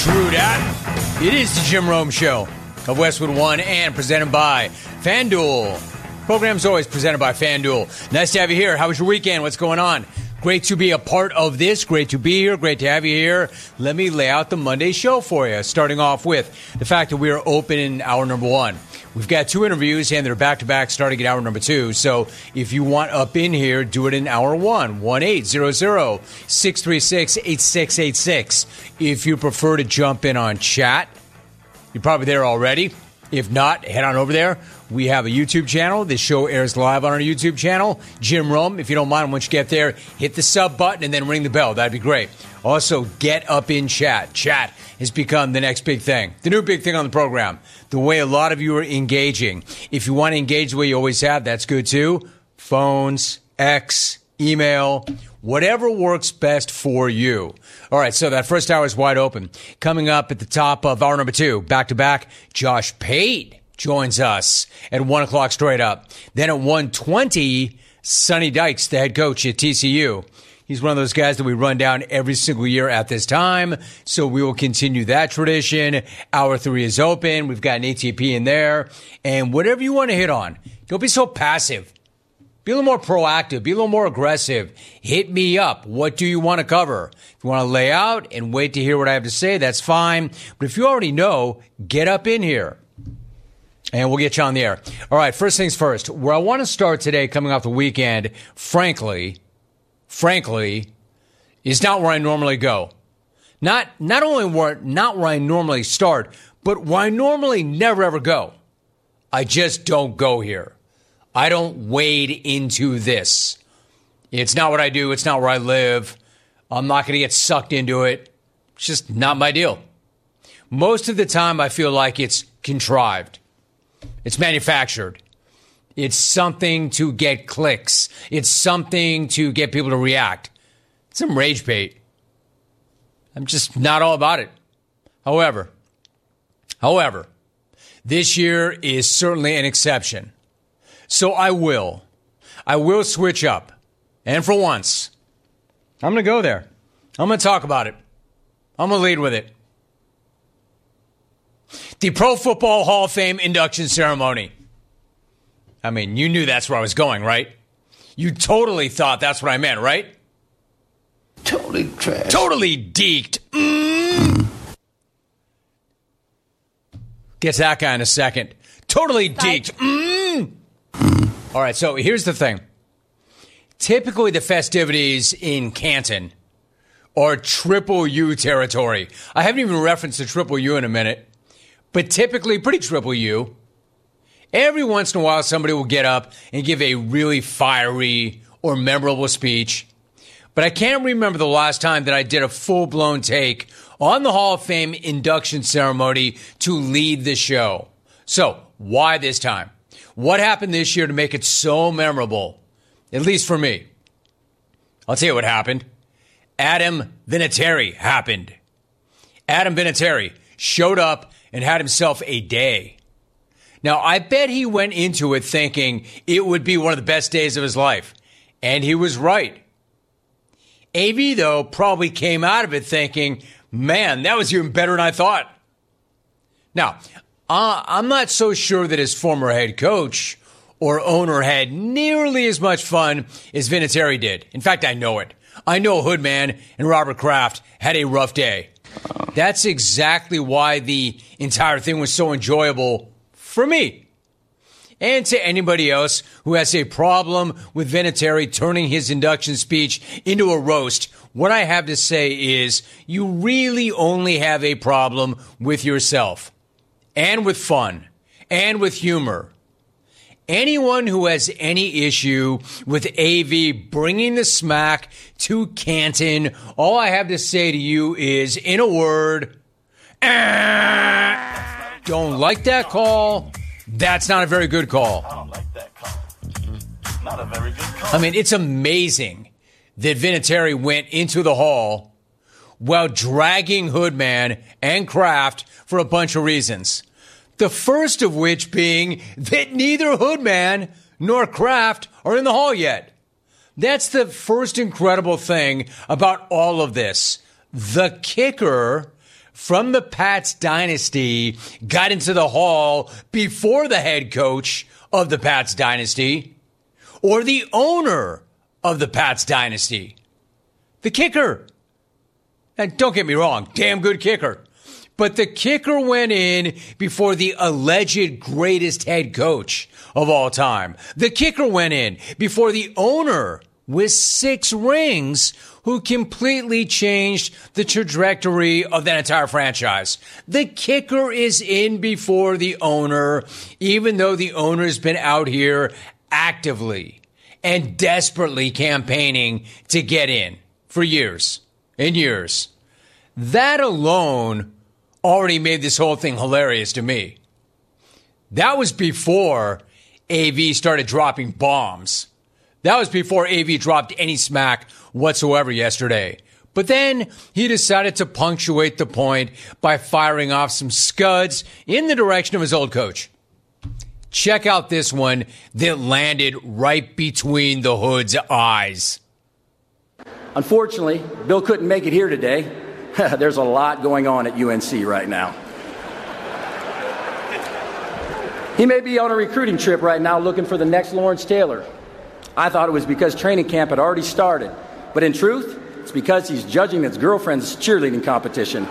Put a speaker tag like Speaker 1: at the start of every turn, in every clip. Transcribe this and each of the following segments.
Speaker 1: True that. It is the Jim Rome Show of Westwood One and presented by FanDuel. Program's always presented by FanDuel. Nice to have you here. How was your weekend? What's going on? Great to be a part of this. Great to be here. Great to have you here. Let me lay out the Monday show for you, starting off with the fact that we are open in hour number one. We've got two interviews, and they're back-to-back starting at hour number two. So if you want up in here, do it in hour one, 1-800-636-8686. If you prefer to jump in on chat, you're probably there already. If not, head on over there. We have a YouTube channel. This show airs live on our YouTube channel, Jim Rome. If you don't mind, once you get there, hit the sub button and then ring the bell. That'd be great. Also, get up in chat. Chat has become the next big thing, the new big thing on the program, the way a lot of you are engaging. If you want to engage the way you always have, that's good too. Phones, X, email, whatever works best for you. All right, so that first hour is wide open. Coming up at the top of hour number two, back-to-back, Josh Pate joins us at 1 o'clock straight up. Then at 1:20, Sonny Dykes, the head coach at TCU. He's one of those guys that we run down every single year at this time, so we will continue that tradition. Hour three is open. We've got an ATP in there. And whatever you want to hit on, don't be so passive. Be a little more proactive. Be a little more aggressive. Hit me up. What do you want to cover? If you want to lay out and wait to hear what I have to say, that's fine. But if you already know, get up in here, and we'll get you on the air. All right, first things first. Where I want to start today, coming off the weekend, frankly, is not where I normally go. Not only not where I normally start, but where I normally never, ever go. I just don't go here. I don't wade into this. It's not what I do. It's not where I live. I'm not going to get sucked into it. It's just not my deal. Most of the time, I feel like it's contrived. It's manufactured. It's something to get clicks. It's something to get people to react. It's some rage bait. I'm just not all about it. However, this year is certainly an exception. So I will switch up. And for once, I'm going to go there. I'm going to talk about it. I'm going to lead with it. The Pro Football Hall of Fame induction ceremony. I mean, you knew that's where I was going, right? You totally thought that's what I meant, right?
Speaker 2: Totally trash.
Speaker 1: Totally deked. Gets that guy in a second. Totally deked. All right, so here's the thing. Typically, the festivities in Canton are Triple U territory. I haven't even referenced the Triple U in a minute, but typically pretty Triple U. Every once in a while, somebody will get up and give a really fiery or memorable speech. But I can't remember the last time that I did a full-blown take on the Hall of Fame induction ceremony to lead the show. So, why this time? What happened this year to make it so memorable? At least for me. I'll tell you what happened. Adam Vinatieri happened. Adam Vinatieri showed up and had himself a day. Now, I bet he went into it thinking it would be one of the best days of his life. And he was right. AV, though, probably came out of it thinking, man, that was even better than I thought. Now, I'm not so sure that his former head coach or owner had nearly as much fun as Vinatieri did. In fact, I know it. I know Hoodman and Robert Kraft had a rough day. That's exactly why the entire thing was so enjoyable for me. And to anybody else who has a problem with Vinatieri turning his induction speech into a roast, what I have to say is you really only have a problem with yourself. And with fun. And with humor. Anyone who has any issue with AV bringing the smack to Canton, all I have to say to you is, in a word, don't like that call. That's not a very good call.
Speaker 3: I don't like that call. Not a very good call.
Speaker 1: I mean, it's amazing that Vinatieri went into the hall while dragging Hoodman and Kraft for a bunch of reasons. The first of which being that neither Hoodman nor Kraft are in the hall yet. That's the first incredible thing about all of this. The kicker, from the Pats dynasty got into the hall before the head coach of the Pats dynasty or the owner of the Pats dynasty? The kicker. And don't get me wrong, damn good kicker. But the kicker went in before the alleged greatest head coach of all time. The kicker went in before the owner with 6 rings who completely changed the trajectory of that entire franchise. The kicker is in before the owner, even though the owner's been out here actively and desperately campaigning to get in for years and years. That alone already made this whole thing hilarious to me. That was before AV started dropping bombs. That was before AV dropped any smack whatsoever yesterday. But then he decided to punctuate the point by firing off some scuds in the direction of his old coach. Check out this one that landed right between the Hood's eyes.
Speaker 4: Unfortunately, Bill couldn't make it here today. There's a lot going on at UNC right now. He may be on a recruiting trip right now looking for the next Lawrence Taylor. I thought it was because training camp had already started. But in truth, it's because he's judging his girlfriend's cheerleading competition.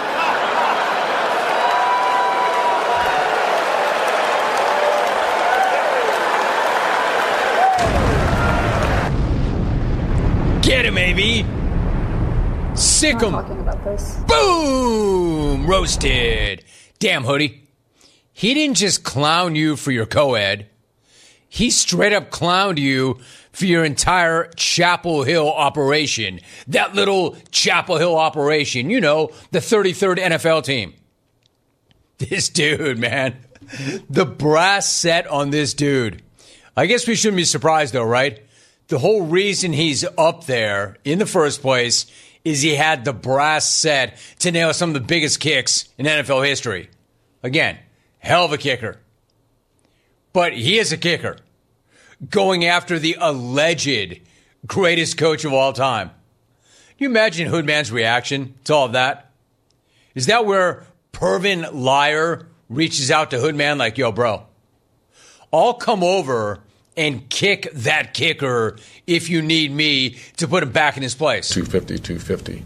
Speaker 1: Get him, AV. Sick him. Boom! Roasted. Damn, Hoodie. He didn't just clown you for your co-ed. He straight up clowned you for your entire Chapel Hill operation. That little Chapel Hill operation. You know, the 33rd NFL team. This dude, man. The brass set on this dude. I guess we shouldn't be surprised, though, right? The whole reason he's up there in the first place is he had the brass set to nail some of the biggest kicks in NFL history. Again, hell of a kicker. But he is a kicker going after the alleged greatest coach of all time. Can you imagine Hoodman's reaction to all of that? Is that where Pervin Liar reaches out to Hoodman like, yo, bro, I'll come over and kick that kicker if you need me to put him back in his place.
Speaker 5: 250.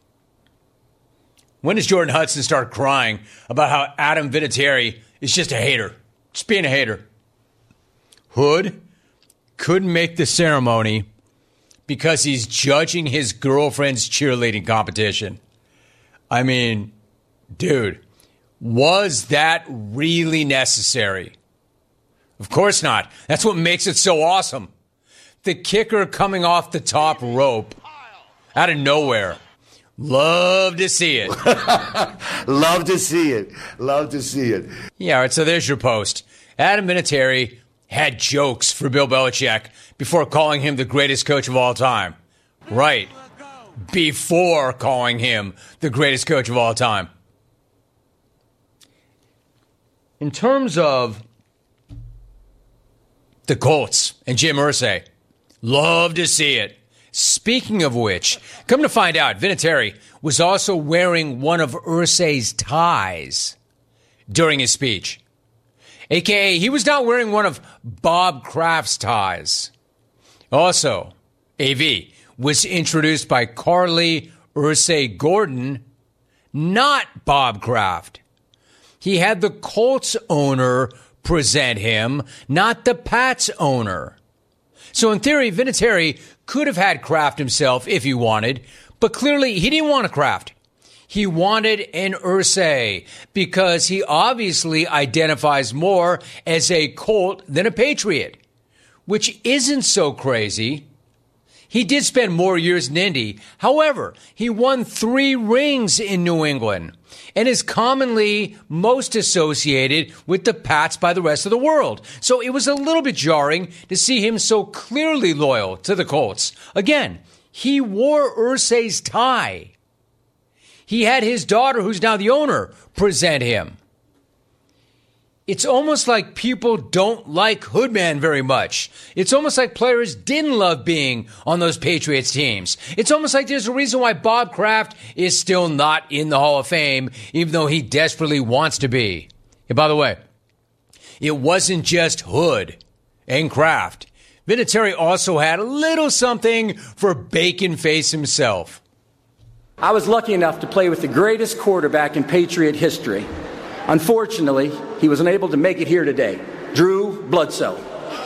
Speaker 1: When does Jordan Hudson start crying about how Adam Vinatieri is just a hater? Just being a hater. Hood couldn't make the ceremony because he's judging his girlfriend's cheerleading competition. I mean, dude, was that really necessary? Of course not. That's what makes it so awesome. The kicker coming off the top rope out of nowhere. Love to see it.
Speaker 6: Love to see it. Love to see it.
Speaker 1: Yeah, all right, so there's your post. Adam Vinatieri had jokes for Bill Belichick before calling him the greatest coach of all time. Right. Before calling him the greatest coach of all time. In terms of the Colts and Jim Irsay, love to see it. Speaking of which, come to find out, Vinatieri was also wearing one of Irsay's ties during his speech. AKA, he was not wearing one of Bob Kraft's ties. Also, AV was introduced by Carly Irsay Gordon, not Bob Kraft. He had the Colts owner present him, not the Pats owner. So in theory, Vinatieri could have had Kraft himself if he wanted, but clearly he didn't want a Kraft. He wanted an Irsay because he obviously identifies more as a Colt than a Patriot, which isn't so crazy. He did spend more years in Indy. However, he won 3 rings in New England and is commonly most associated with the Pats by the rest of the world. So it was a little bit jarring to see him so clearly loyal to the Colts. Again, he wore Irsay's tie. He had his daughter, who's now the owner, present him. It's almost like people don't like Hoodman very much. It's almost like players didn't love being on those Patriots teams. It's almost like there's a reason why Bob Kraft is still not in the Hall of Fame, even though he desperately wants to be. And by the way, it wasn't just Hood and Kraft. Vinatieri also had a little something for Bacon Face himself.
Speaker 4: I was lucky enough to play with the greatest quarterback in Patriot history. Unfortunately, he was unable to make it here today. Drew Bledsoe.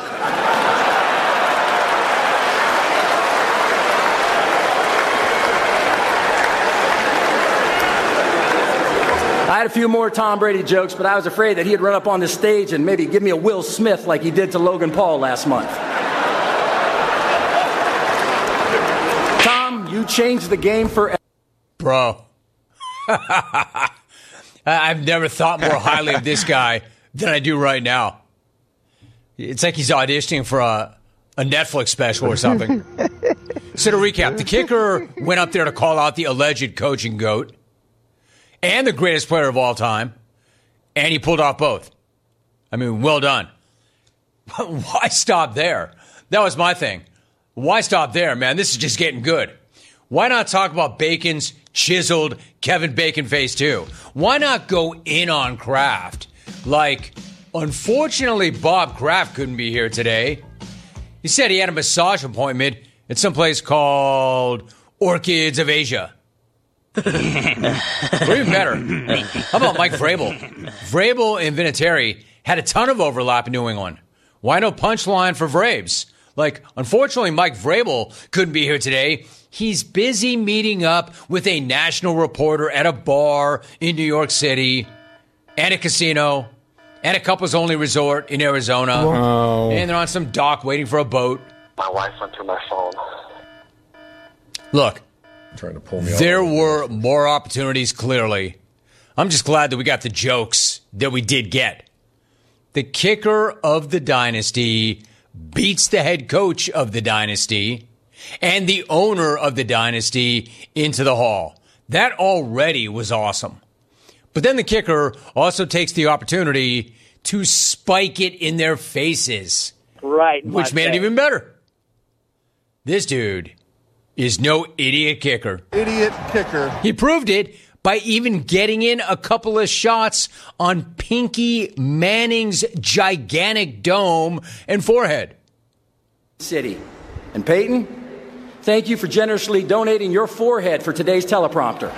Speaker 4: I had a few more Tom Brady jokes, but I was afraid that he'd run up on the stage and maybe give me a Will Smith like he did to Logan Paul last month. Tom, you changed the game forever.
Speaker 1: Bro. I've never thought more highly of this guy than I do right now. It's like he's auditioning for a Netflix special or something. So to recap, the kicker went up there to call out the alleged coaching goat and the greatest player of all time, and he pulled off both. I mean, well done. Why stop there? That was my thing. Why stop there, man? This is just getting good. Why not talk about Bacon's chiseled Kevin Bacon face too? Why not go in on Kraft? Like, unfortunately, Bob Kraft couldn't be here today. He said he had a massage appointment at some place called Orchids of Asia. Or even better, how about Mike Vrabel? Vrabel and Vinatieri had a ton of overlap in New England. Why no punchline for Vrabes? Like, unfortunately, Mike Vrabel couldn't be here today. He's busy meeting up with a national reporter at a bar in New York City and a casino and a couples-only resort in Arizona. Wow. And they're on some dock waiting for a boat.
Speaker 5: My wife went through my phone.
Speaker 1: Look,
Speaker 7: trying to pull me
Speaker 1: there were more opportunities, clearly. I'm just glad that we got the jokes that we did get. The kicker of the dynasty beats the head coach of the dynasty and the owner of the dynasty into the hall. That already was awesome. But then the kicker also takes the opportunity to spike it in their faces.
Speaker 8: Right.
Speaker 1: Which made it even better. This dude is no idiot kicker.
Speaker 7: Idiot kicker.
Speaker 1: He proved it by even getting in a couple of shots on Pinky Manning's gigantic dome and forehead.
Speaker 4: City. And Peyton, thank you for generously donating your forehead for today's teleprompter.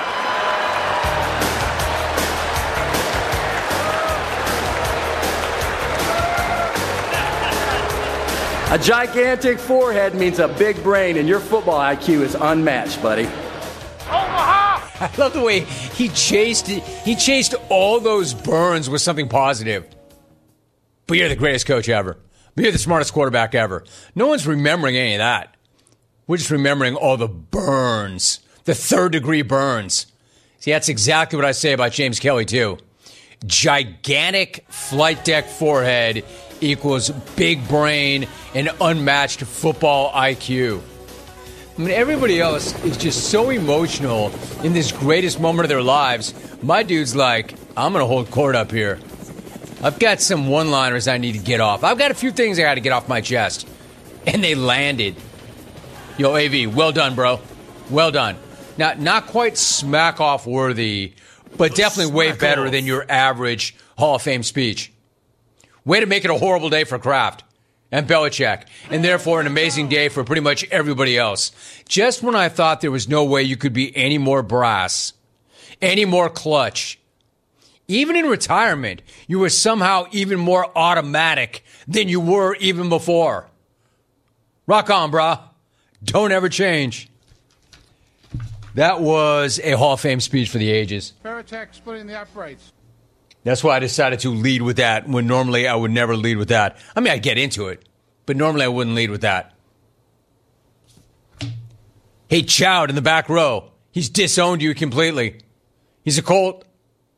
Speaker 4: A gigantic forehead means a big brain, and your football IQ is unmatched, buddy.
Speaker 1: I love the way he chased all those burns with something positive. But you're the greatest coach ever. But you're the smartest quarterback ever. No one's remembering any of that. We're just remembering all the burns, the third-degree burns. See, that's exactly what I say about James Kelly, too. Gigantic flight deck forehead equals big brain and unmatched football IQ. I mean, everybody else is just so emotional in this greatest moment of their lives. My dude's like, I'm going to hold court up here. I've got some one-liners I need to get off. I've got a few things I got to get off my chest. And they landed. Yo, AV, well done, bro. Well done. Now, not quite smack-off worthy, but definitely way better than your average Hall of Fame speech. Way to make it a horrible day for Kraft and Belichick, and therefore an amazing day for pretty much everybody else. Just when I thought there was no way you could be any more brass, any more clutch, even in retirement, you were somehow even more automatic than you were even before. Rock on, brah. Don't ever change. That was a Hall of Fame speech for the ages.
Speaker 9: Paratek splitting the uprights.
Speaker 1: That's why I decided to lead with that when normally I would never lead with that. I mean, I'd get into it, but normally I wouldn't lead with that. Hey, Chowd in the back row. He's disowned you completely. He's a Colt.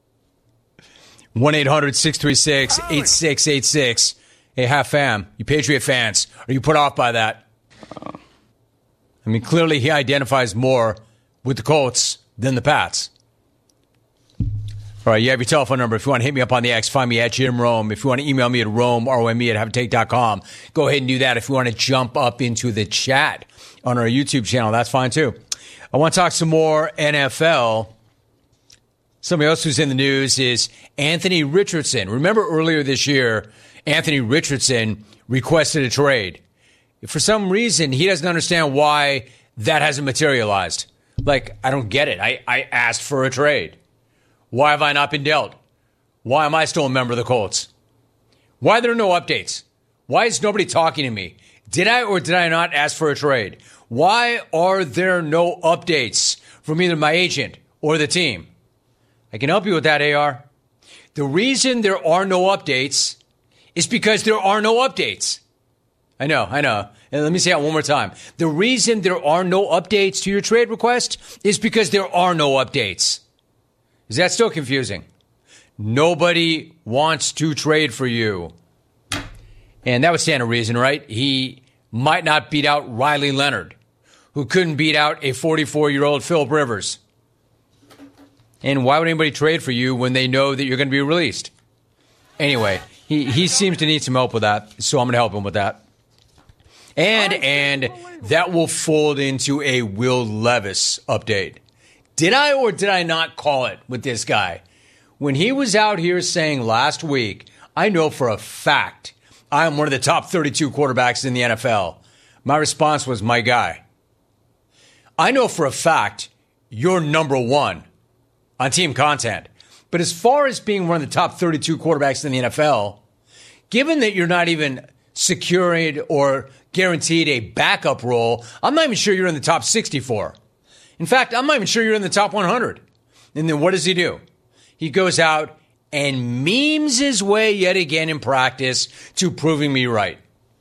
Speaker 1: 1-800-636-8686. Hey, half fam, you Patriot fans, are you put off by that? I mean, clearly he identifies more with the Colts than the Pats. All right, you have your telephone number. If you want to hit me up on the X, find me at Jim Rome. If you want to email me at Rome, R-O-M-E, at haveatake.com, go ahead and do that. If you want to jump up into the chat on our YouTube channel, that's fine too. I want to talk some more NFL. Somebody else who's in the news is Anthony Richardson. Remember earlier this year, Anthony Richardson requested a trade. For some reason, he doesn't understand why that hasn't materialized. Like, I don't get it. I asked for a trade. Why have I not been dealt? Why am I still a member of the Colts? Why are there no updates? Why is nobody talking to me? Did I or did I not ask for a trade? Why are there no updates from either my agent or the team? I can help you with that, AR. The reason there are no updates is because there are no updates. I know. And let me say that one more time. The reason there are no updates to your trade request is because there are no updates. Is that still confusing? Nobody wants to trade for you. And that would stand to reason, right? He might not beat out Riley Leonard, who couldn't beat out a 44-year-old Phillip Rivers. And why would anybody trade for you when they know that you're going to be released? Anyway, he seems to need some help with that, so I'm going to help him with that. And that will fold into a Will Levis update. Did I or did I not call it with this guy? When he was out here saying last week, I know for a fact I'm one of the top 32 quarterbacks in the NFL. My response was, my guy, I know for a fact you're number one on team content. But as far as being one of the top 32 quarterbacks in the NFL, given that you're not even secured or guaranteed a backup role, I'm not even sure you're in the top 64. In fact, I'm not even sure you're in the top 100. And then what does he do? He goes out and memes his way yet again in practice to proving me right.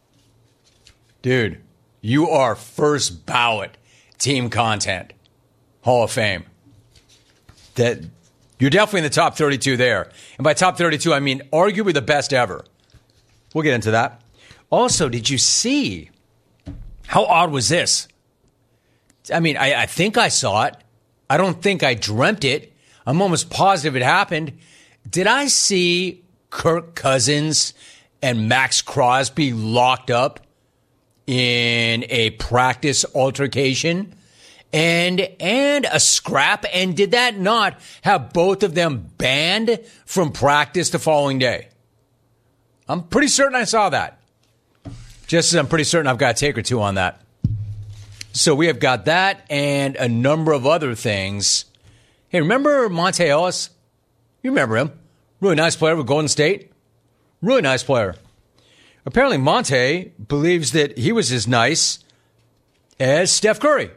Speaker 1: Dude, you are first ballot team content. Hall of Fame. That you're definitely in the top 32 there. And by top 32, I mean arguably the best ever. We'll get into that. Also, did you see how odd was this? I mean, I think I saw it. I don't think I dreamt it. I'm almost positive it happened. Did I see Kirk Cousins and Max Crosby locked up in a practice altercation and a scrap? And did that not have both of them banned from practice the following day? I'm pretty certain I saw that. Just as I'm pretty certain I've got a take or two on that. So we have got that and a number of other things. Hey, remember Monte Ellis? You remember him. Really nice player with Golden State. Really nice player. Apparently Monte believes that he was as nice as Steph Curry.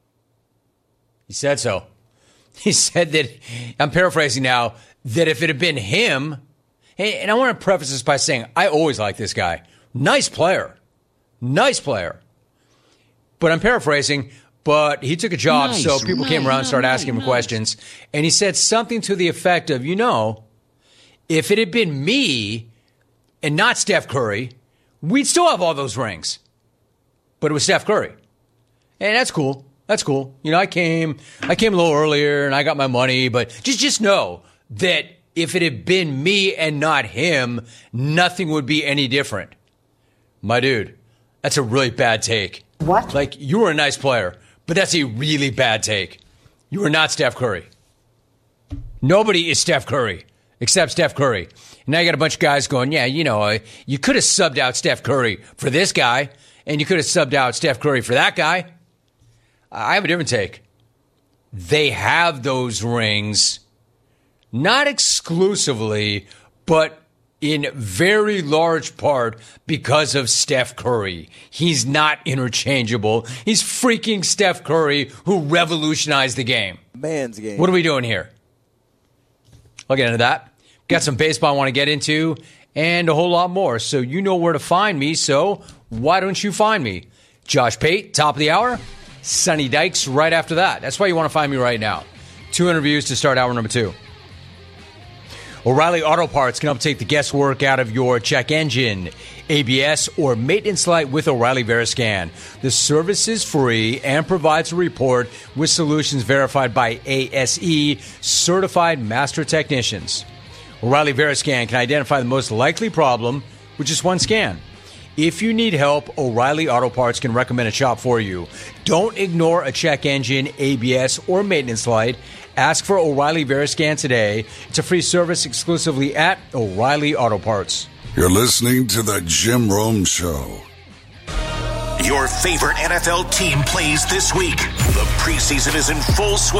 Speaker 1: He said so. He said that, I'm paraphrasing now, that if it had been him, hey, and I want to preface this by saying I always like this guy. Nice player. Nice player. But I'm paraphrasing, but he took a job, so people came around and started asking him questions. And he said something to the effect of, if it had been me and not Steph Curry, we'd still have all those rings. But it was Steph Curry. And that's cool. That's cool. I came a little earlier and I got my money, but just know that if it had been me and not him, nothing would be any different. My dude, that's a really bad take.
Speaker 8: What?
Speaker 1: Like, you were a nice player, but that's a really bad take. You are not Steph Curry. Nobody is Steph Curry except Steph Curry. And now you got a bunch of guys going, you could have subbed out Steph Curry for this guy, and you could have subbed out Steph Curry for that guy. I have a different take. They have those rings, not exclusively, but in very large part because of Steph Curry. He's not interchangeable. He's freaking Steph Curry who revolutionized the game.
Speaker 10: Man's game.
Speaker 1: What are we doing here? I'll get into that. Got some baseball I want to get into and a whole lot more. So you know where to find me. So why don't you find me? Josh Pate, top of the hour. Sonny Dykes right after that. That's why you want to find me right now. 2 interviews to start hour number 2. O'Reilly Auto Parts can help take the guesswork out of your check engine, ABS, or maintenance light with O'Reilly Veriscan. The service is free and provides a report with solutions verified by ASE certified master technicians. O'Reilly Veriscan can identify the most likely problem with just one scan. If you need help, O'Reilly Auto Parts can recommend a shop for you. Don't ignore a check engine, ABS, or maintenance light. Ask for O'Reilly Veriscan today. It's a free service exclusively at O'Reilly Auto Parts.
Speaker 8: You're listening to The Jim Rome Show.
Speaker 10: Your favorite NFL team plays this week. The preseason is in full swing.